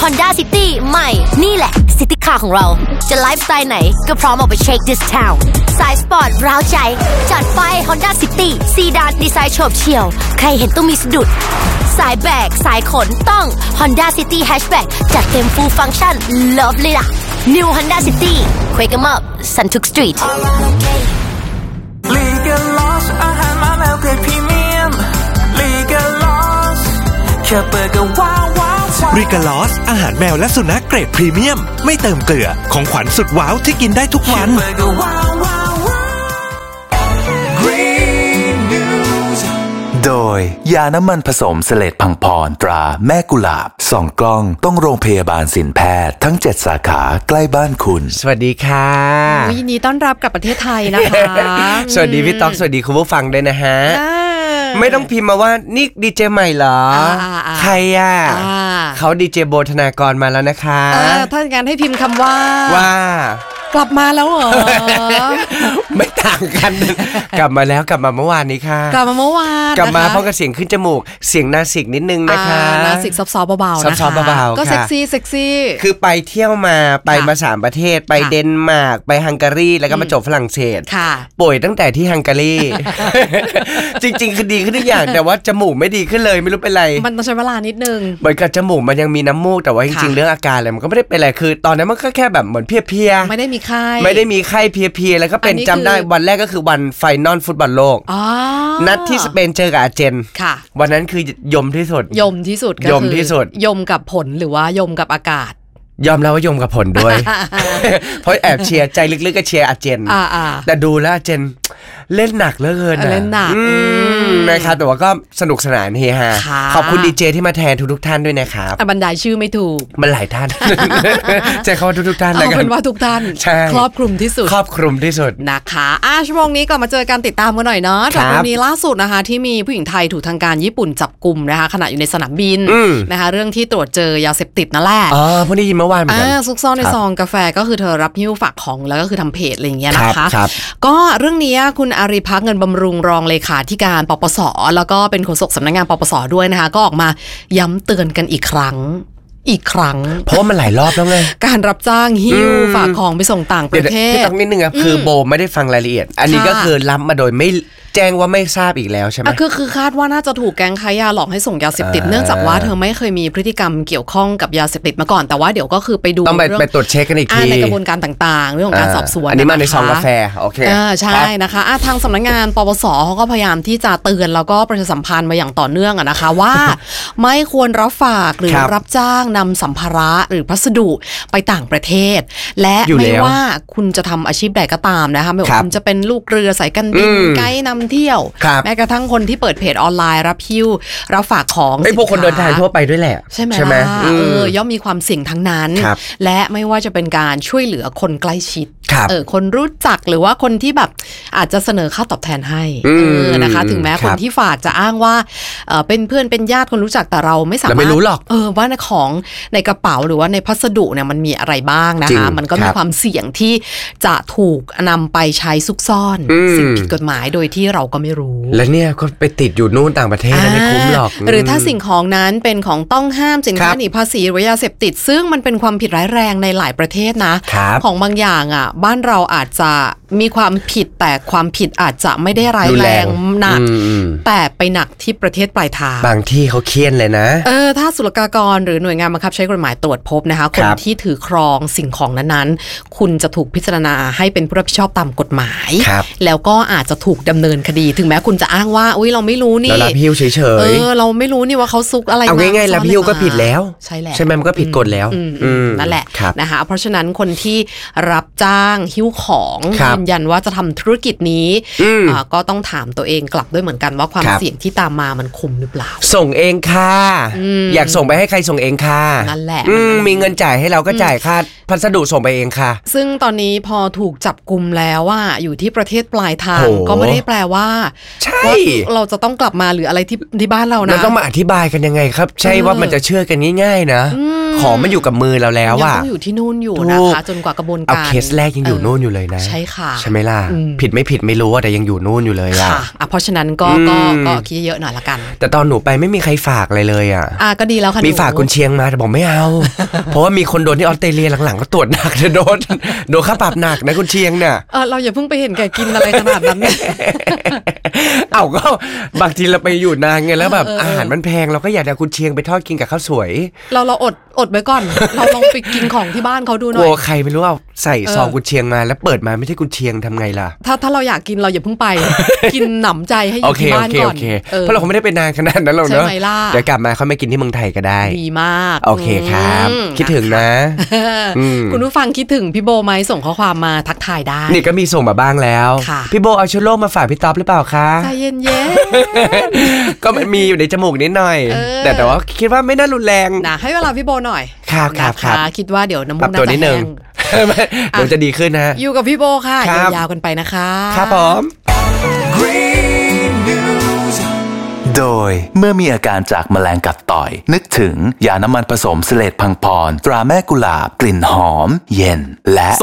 Honda City ใหม่นี่แหละซิตี้คาร์ของเราจะไลฟ์สไตล์ไหนก็พร้อมออกไปเช็ค this town สายสปอร์ตร้าวใจจัดไป Honda City ซีดานดีไซน์โฉบเฉี่ยวใครเห็นต้องมีสะดุดสายแบกสายขนต้อง Honda City Hatchback จัดเต็ม full function love เลยล่ะ New Honda City Quake 'em up Suntuk Street Legalos อาหารมาแล้วเกรดพรีเมียม Legalos แค่เปิดก็ว้าวว้าว Legalos อาหารแมวและสุนัขเกรดพรีเมียมไม่เติมเกลือของขวัญสุดว้าวที่กินได้ทุกวันแค่เปิดก็ว้าวว้าวว้าว Green News โดยยาน้ำมันผสมเสลดพังพรตราแม่กุหลาบ2 กล้องต้องโรงพยาบาลสินแพทย์ทั้ง7 สาขาใกล้บ้านคุณสวัสดีค่ะยินดีต้อนรับกลับประเทศไทยนะคะสวัสดีพี่ต๊อกสวัสดีคุณผู้ฟังด้วยนะฮะไม่ต้องพิมพ์มาว่านี่ดีเจใหม่เหรอใครอ่ะเขาดีเจโบธนากรมาแล้วนะคะถ้าอย่างนั้นให้พิมพ์คำว่ากลับมาแล้วเหรอไม่ต่างกันกลับมาแล้วกลับมาเมื่อวานนี้ค่ะกลับมาเมื่อวานกลับมาพร้อมกับเสียงขึ้นจมูกเสียงนาสิกนิดนึงนะคะนาสิกซอฟๆเบาๆนะคะซอฟๆเบาๆก็เซ็กซี่คือไปเที่ยวมาไปมา3ประเทศไปเดนมาร์กไปฮังการีแล้วก็มาจบฝรั่งเศสป่วยตั้งแต่ที่ฮังการีจริงๆคือดีขึ้นทุกอย่างแต่ว่าจมูกไม่ดีขึ้นเลยไม่รู้เป็นไรมันต้องใช้เวลานิดนึงเหมือนกับจมูกมันยังมีน้ำมูกแต่ว่าจริงๆเรื่องอาการอะไรมันก็ไม่ได้เป็นอะไรคือตอนนั้นมันก็แค่แบบเหมือนเพลียๆไม่ได้มีไข้เพลียๆแล้วก็เป็นจำได้วันแรกก็คือวันไฟนอลฟุตบอลโลกนัดที่สเปนเจอกับอาร์เจนวันนั้นคือยมที่สุดยมกับผลหรือว่ายมกับอากาศยอมแล้วว่ายมกับผลด้วย เพราะแอบเชียร์ใจลึกๆก็เชียร์อาร์เจนแต่ดูแล้วอาร์เจนเล่นหนักเหลือเกินเล่นหนักนะครับแต่ว่าก็สนุกสนานเฮฮาขอบคุณดีเจที่มาแทนทุกท่านด้วยนะครับบรรดาชื่อไม่ถูกมันหลายท่านใจเขาว่าทุกท่านแล้วกันเป็นว่าทุกท่านครอบคลุมที่สุดนะคะชั่วโมงนี้กลับมาเจอกันติดตามกันหน่อยเนาะจากวันนี้ล่าสุดนะคะที่มีผู้หญิงไทยถูกทางการญี่ปุ่นจับกุมนะคะขณะอยู่ในสนามบินนะคะเรื่องที่ตรวจเจอยาเสพติดนั่นแหละพวกนี้ยินเมื่อวานเหมือนกันซุกซ่อนในซองกาแฟก็คือเธอรับหิ้วฝากของแล้วก็คือทำเพจอะไรอย่างเงี้ยนะคะก็เรื่องนี้คุณอารีพักเงินบำรุงรองเลขาธิการปปสแล้วก็เป็นโฆษกสำนักงานปปสด้วยนะคะก็ออกมาย้ำเตือนกันอีกครั้งเพราะว่ามันหลายรอบแล้วไงการรับจ้างหิ้วฝากของไปส่งต่างประเทศพี่ต้องนิดนึงครับคือโบไม่ได้ฟังรายละเอียดอันนี้ก็คือรับมาโดยไม่แจ้งว่าไม่ทราบอีกแล้วใช่ไหมคือคาดว่าน่าจะถูกแก๊งค้ายาหลอกให้ส่งยาเสพติดเนื่องจากว่าเธอไม่เคยมีพฤติกรรมเกี่ยวข้องกับยาเสพติดมาก่อนแต่ว่าเดี๋ยวก็คือไปดูต้องไปตรวจเช็คกันอีกทีในกระบวนการต่างๆเรื่องของการสอบสวนอันนี้มาในซองกาแฟโอเคใช่นะคะทางสำนักงานปปสเขาก็พยายามที่จะเตือนแล้วก็ประชาสัมพันธ์มาอย่างต่อเนื่องนะคะว่าไม่ควรรับฝากหรือรับจ้างนำสัมภาระหรือพัสดุไปต่างประเทศและไม่ว่าคุณจะทำอาชีพใดก็ตามนะคะไม่ว่าคุณจะเป็นลูกเรือสายการบินไกด์นำเที่ยวแม้กระทั่งคนที่เปิดเพจออนไลน์รับหิ้วรับฝากของพวกคนเดินทางทั่วไปด้วยแหละใช่ไหมย่อมมีความเสี่ยงทั้งนั้นและไม่ว่าจะเป็นการช่วยเหลือคนใกล้ชิดคนรู้จักหรือว่าคนที่แบบอาจจะเสนอค่าตอบแทนให้นะคะถึงแม้คนที่ฝากจะอ้างว่าเป็นเพื่อนเป็นญาติคนรู้จักแต่เราไม่สามารถไม่รู้หรอกว่าของในกระเป๋าหรือว่าในพัสดุเนี่ยมันมีอะไรบ้างนะคะมันก็มีความเสี่ยงที่จะถูกนำไปใช้ซุกซ่อนสิ่งผิดกฎหมายโดยที่เราก็ไม่รู้และเนี่ยก็ไปติดอยู่นู่นต่างประเทศไม่คุ้มหรอกหรือถ้าสิ่งของนั้นเป็นของต้องห้ามสินค้าหนีภาษีหรือยาเสพติดซึ่งมันเป็นความผิดร้ายแรงในหลายประเทศนะของบางอย่างอ่ะบ้านเราอาจจะมีความผิดแต่ความผิดอาจจะไม่ได้ร้ายแรงหนักแต่ไปหนักที่ประเทศปลายทางบางที่เขาเคี่ยนเลยนะถ้าศุลกากรหรือหน่วยงานบังคับใช้กฎหมายตรวจพบนะคะคนที่ถือครองสิ่งของนั้นๆคุณจะถูกพิจารณาให้เป็นผู้รับผิดชอบตามกฎหมายแล้วก็อาจจะถูกดำเนินคดีถึงแม้คุณจะอ้างว่าเราไม่รู้นี่เรารับหิ้วเฉยๆเราไม่รู้นี่ว่าเขาซุกอะไรมาเอาง่ายๆรับหิ้วก็ผิดแล้วใช่ไหมมันก็ผิดกฎแล้วนั่นแหละนะคะเพราะฉะนั้นคนที่รับจ้างหิ้วของยืนยันว่าจะทำธุรกิจนี้ก็ต้องถามตัวเองกลับด้วยเหมือนกันว่าความเสี่ยงที่ตามมามันคุ้มหรือเปล่าส่งเองค่ะอยากส่งไปให้ใครส่งเองค่ะนั่นแหละมีเงินจ่ายให้เราก็จ่ายค่าพัสดุส่งไปเองค่ะซึ่งตอนนี้พอถูกจับกุมแล้วว่าอยู่ที่ประเทศปลายทางก็ไม่ได้แปลว่าใช่เราจะต้องกลับมาหรืออะไรที่บ้านเรานะมันต้องมาอธิบายกันยังไงครับใช่ว่ามันจะเชื่อกันง่ายๆนะของมันอยู่กับมือเราแล้วอะยังต้องอยู่ที่นู่นอยู่นะคะจนกว่ากระบวนการเอาเคสแรกยังอยู่นู่นอยู่เลยนะใช่ค่ะใช่ไหมล่ะผิดไม่ผิดไม่รู้แต่ยังอยู่นู่นอยู่เลยอะเพราะฉะนั้นก็คิดเยอะหน่อยละกันแต่ตอนหนูไปไม่มีใครฝากอะไรเลยอะก็ดีแล้วค่ะมีฝากกุนเชียงมาแต่บอกไม่เอา เพราะว่ามีคนโดนที่ออสเตรเลียหลังๆก็ตรวจหนักโดนค่าปรับหนักนะกุนเชียงเนี่ยเราอย่าเพิ่งไปเห็นแก่กินอะไรขนาดนั้นก็บางทีเราไปอยู่นานไงแล้วแบบอาหารมันแพงเราก็อยากจะกุนเชียงไปทอดกินกับข้าวสวยเราอดไว้ก่อนเราลองไปกินของที่บ้านเขาดูหน่อยกลัวใครไม่รู้เอาใส่ซองกุนเชียงมาแล้วเปิดมาไม่ใช่กุนเชียงทำไงล่ะถ้าเราอยากกินเราอย่าเพิ่งไปกินหนำใจให้อยู่ที่บ้านก่อนเพราะเราคงไม่ได้ไปนานขนาดนั้นหรอกเนอะเดี๋ยวกลับมาเขาไม่กินที่เมืองไทยก็ได้ดีมากโอเคครับคิดถึงนะคุณผู้ฟังคิดถึงพี่โบไหมส่งข้อความมาทักทายได้นี่ก็มีส่งมาบ้างแล้วพี่โบเอาเชื้อโรคมาฝากพี่ต๊อบหรือเปล่าคะใจเย็นๆก็มันมีอยู่ในจมูกนิดหน่อยแต่ว่าคิดว่าไม่น่ารุนแรงนะให้เวลาพี่โบหน่อยครับคิดว่าเดี๋ยวน้ำมูกน่าจะแห้งเดี๋ยวจะดีขึ้นนะอยู่กับพี่โบค่ะยาวๆกันไปนะคะครับผมโดยเมื่อมีอาการจากแมลงกัดต่อยนึกถึงยาน้ำมันผสมเสลดพังพรตราแม่กุหลาบกลิ่นหอมเย็นและ